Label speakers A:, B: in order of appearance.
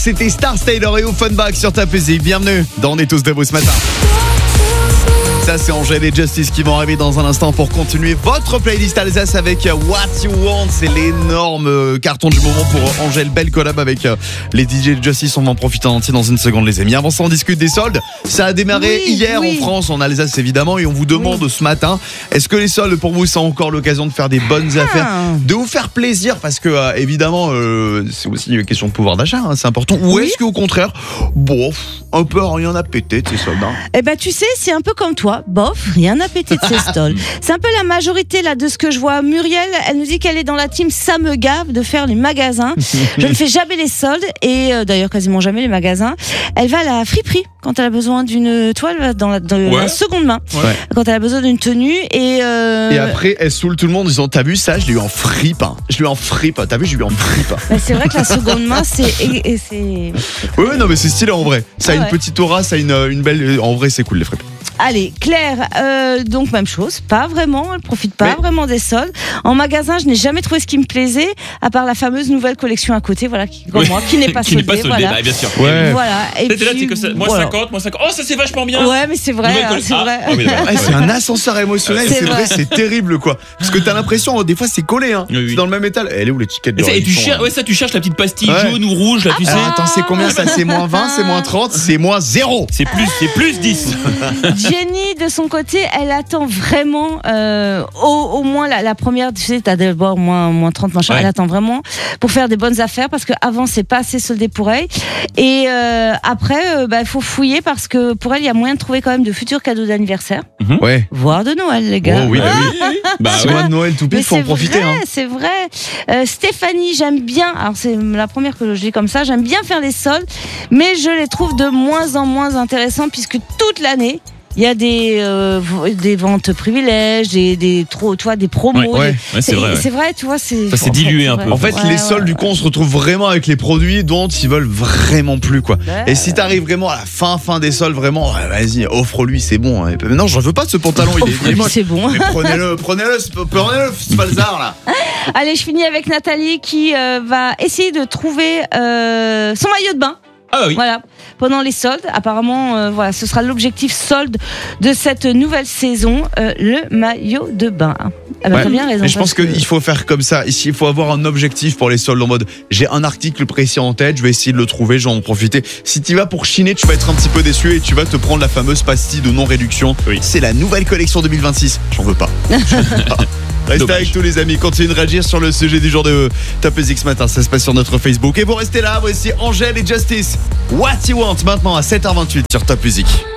A: c'était Star Taylor et Offenbach sur Top Music. Bienvenue dans On est tous debout ce matin. Ça, c'est Angèle et Justice qui vont arriver dans un instant pour continuer votre playlist Alsace avec What You Want. C'est l'énorme carton du moment pour Angèle. Belle collab avec les DJ de Justice. On va en profiter en entier dans une seconde, les amis. Avant ça, on discute des soldes. Ça a démarré hier en France, en Alsace évidemment. Et on vous demande ce matin, est-ce que les soldes pour vous, c'est encore l'occasion de faire des bonnes affaires, de vous faire plaisir? Parce que évidemment, c'est aussi une question de pouvoir d'achat, hein, c'est important. Ou est-ce qu'au contraire, bof, un peu rien à péter de ces soldes, hein?
B: Eh ben, tu sais, c'est un peu comme toi. Bof, rien à péter de ces soldes. C'est un peu la majorité là de ce que je vois. Muriel, elle nous dit qu'elle est dans la team ça me gave de faire les magasins. Je ne fais jamais les soldes et d'ailleurs quasiment jamais les magasins. Elle va à la friperie quand elle a besoin d'une toile dans la seconde main. Ouais. Quand elle a besoin d'une tenue et
A: après elle saoule tout le monde en disant t'as vu ça, je l'ai eu en fripe. Je l'ai eu en fripe. T'as vu, je l'ai eu en fripe.
B: Bah, c'est vrai que la seconde main c'est
A: Oui, non mais c'est stylé en vrai. Ça a une petite aura, ça a une belle. En vrai, c'est cool les fripes.
B: Allez, Claire, donc même chose, pas vraiment, elle profite pas vraiment des soldes. En magasin, je n'ai jamais trouvé ce qui me plaisait, à part la fameuse nouvelle collection à côté, voilà, qui n'est pas soldée.
C: Voilà. Bah, bien sûr.
A: Ouais.
B: Voilà. Et
C: puis, là, c'est que ça, moins 50. Oh, ça c'est vachement bien.
B: Ouais, mais c'est vrai, c'est vrai.
A: C'est un ascenseur émotionnel, c'est vrai, c'est terrible quoi. Parce que t'as l'impression, des fois c'est collé, hein. Oui. C'est dans le même étal. Elle est où l'étiquette de
C: et tu cherches la petite pastille jaune ou rouge, là, tu sais.
A: Attends, c'est combien ça? C'est moins 20, c'est moins 30, c'est moins 0.
C: C'est plus 10.
B: Jenny, de son côté, elle attend vraiment au moins la première, tu sais, t'as d'abord moins 30 machin, elle attend vraiment pour faire des bonnes affaires parce qu'avant c'est pas assez soldé pour elle et après il faut fouiller parce que pour elle il y a moyen de trouver quand même de futurs cadeaux d'anniversaire, voire de Noël, les gars.
A: Oh oui, c'est mois de Noël tout pile, faut en profiter.
B: C'est vrai. Stéphanie, j'aime bien, alors c'est la première que je dis comme ça, j'aime bien faire les soldes, mais je les trouve de moins en moins intéressants puisque toute l'année il y a des ventes privilèges, des promos.
C: C'est vrai.
B: C'est vrai, tu vois, c'est
C: dilué un peu.
A: En fait, les soldes du coup, on se retrouve vraiment avec les produits dont ils veulent vraiment plus quoi. Et si t'arrives vraiment à la fin des soldes, vraiment, vas-y, offre-lui, c'est bon. Hein. Non, j'en veux pas de ce pantalon, il est moche.
B: C'est bon.
A: Mais prenez-le, c'est pas le zar là.
B: Allez, je finis avec Nathalie qui va essayer de trouver son maillot de bain.
C: Ah oui.
B: Voilà, pendant les soldes, apparemment, ce sera l'objectif solde de cette nouvelle saison, le maillot de bain. T'as bien raison.
A: Mais je pense qu'il faut faire comme ça. Ici, il faut avoir un objectif pour les soldes en mode j'ai un article précis en tête, je vais essayer de le trouver, je vais en profiter. Si tu vas pour chiner, tu vas être un petit peu déçu et tu vas te prendre la fameuse pastille de non-réduction. Oui. C'est la nouvelle collection 2026. J'en veux pas. Restez avec tous les amis, continuez de réagir sur le sujet du jour de Top Music ce matin, ça se passe sur notre Facebook. Et vous restez là, voici Angèle et Justice. What You Want maintenant à 7h28 sur Top Music.